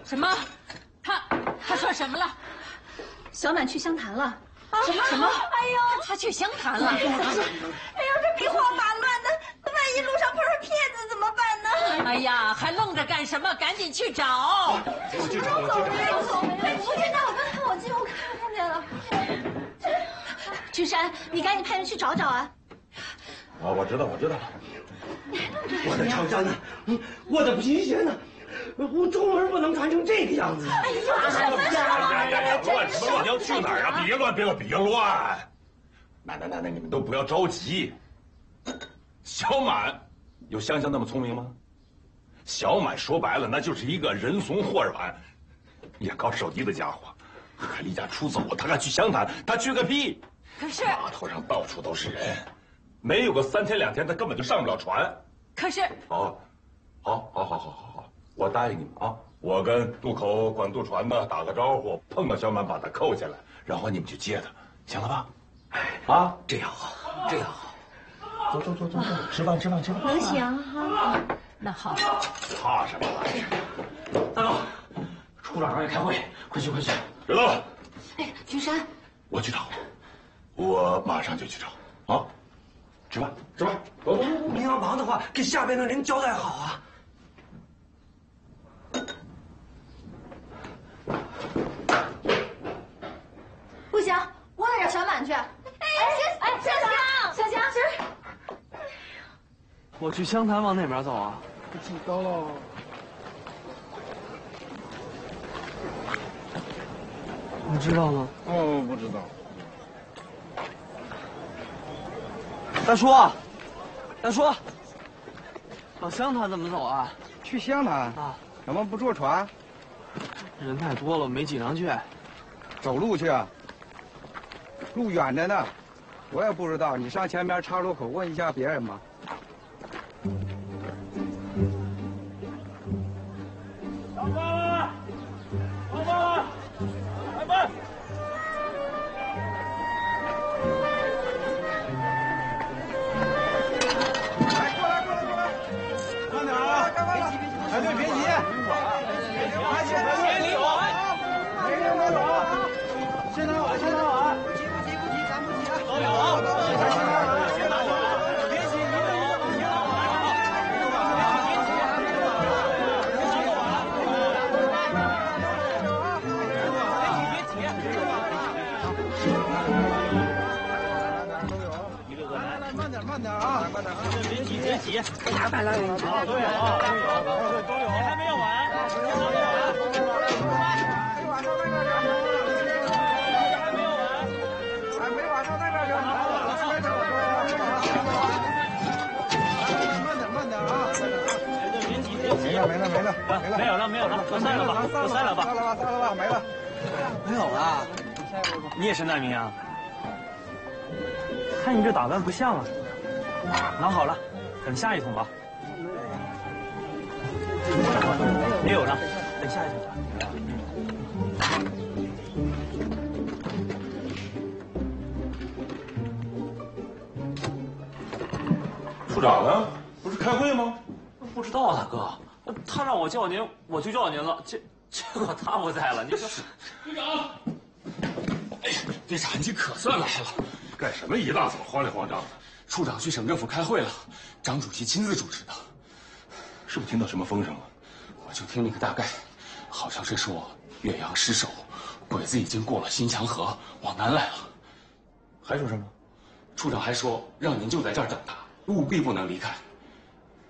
什么？他说什么了？ 小满去湘潭了。 什么？哎呦，他去湘潭了！哎呦， 这兵荒马乱的，万一路上碰上骗子怎么办呢？ 哎呀，还愣着干什么？赶紧去找！ 我去找。不是，那我刚才往金屋看见了。 君山，你赶紧派人去找找啊！ 我知道。 我的长衫呢？我的皮鞋呢？我出门不能穿成这个样子。 哎呦，这什么事啊？ 乱什么乱？你要去哪儿啊？别乱！那，你们都不要着急。小满有香香那么聪明吗？小满说白了，那就是一个人怂货软、眼高手低的家伙，还离家出走，他还去湘潭，他去个屁！ 可是码头上到处都是人，没有个3天2天，他根本就上不了船。 可是， 好，我答应你们啊，我跟渡口管渡船的打个招呼，碰到小满把他扣下来，然后你们去接他，行了吧？啊， 这样好。 走，吃饭。 能行哈。 那好。 怕什么？ 大哥，处长让你开会，快去。 知道了。 哎，君山， 我去找，我马上就去找啊！吃饭，走。 你要忙的话，给下边的人交代好啊。 不行，我得找小满去。香香， 我去湘潭往哪边走啊？ 不知道了。 你知道吗？ 哦，不知道。 大叔，往湘潭怎么走啊？ 去湘潭啊？ 怎么不坐船？ 人太多了，没挤上去。 走路去啊？路远着呢，我也不知道。你上前边岔路口问一下别人吧。 上班了，开门！ 慢点啊！排队别急，别理我，没人没走。先拿碗，不急，咱不急啊。都有，先拿碗，别急，你们先拿碗，别急，慢点啊！别急，来，好，都有，还没有完，没完到那边去，慢点啊！别急，没了，都散了吧，没了。 没有了。你也是难民啊？看你这打扮不像啊。拿好了，等下一桶吧。没有了，等下一桶吧。 处长呢？不是开会吗？ 不知道啊，大哥，他让我叫您，我就叫您了。结果他不在了，你说。 队长，哎呀，队长，你可算来了！干什么一大早慌里慌张的？ 处长去省政府开会了，张主席亲自主持的。 是不是听到什么风声了？ 我就听了个大概，好像是说岳阳失守，鬼子已经过了新墙河，往南来了。 还说什么？ 处长还说让您就在这儿等他，务必不能离开。